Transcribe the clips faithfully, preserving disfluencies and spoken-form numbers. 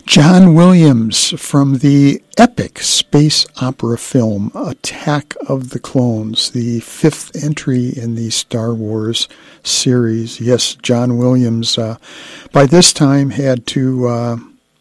John Williams from the epic space opera film Attack of the Clones, the fifth entry in the Star Wars series. Yes, John Williams uh, by this time had to uh,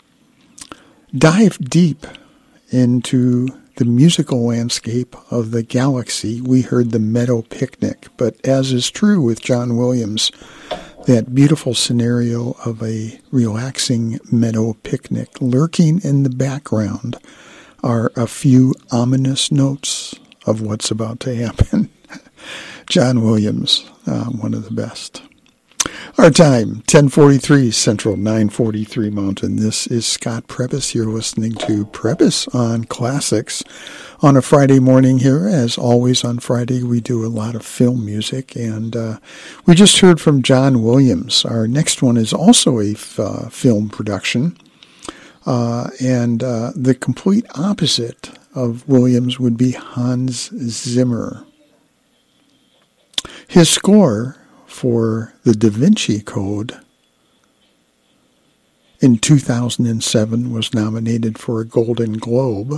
dive deep into the musical landscape of the galaxy. We heard the Meadow Picnic, but as is true with John Williams, that beautiful scenario of a relaxing meadow picnic, lurking in the background are a few ominous notes of what's about to happen. John Williams, uh, one of the best. Our time, ten forty-three Central, nine forty-three Mountain. This is Scott Prebys. You're listening to Prebys on Classics on a Friday morning here. As always on Friday, we do a lot of film music, and uh, we just heard from John Williams. Our next one is also a f- uh, film production, uh, and uh, the complete opposite of Williams would be Hans Zimmer. His score for the Da Vinci Code in two thousand seven was nominated for a Golden Globe.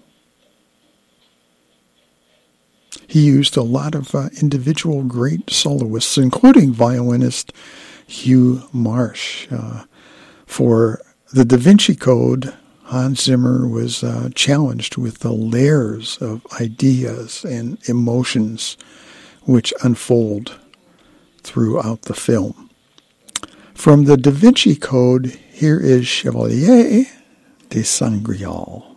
He used a lot of uh, individual great soloists, including violinist Hugh Marsh. Uh, for the Da Vinci Code, Hans Zimmer was uh, challenged with the layers of ideas and emotions which unfold throughout the film. From the Da Vinci Code, here is Chevalier de Sangreal.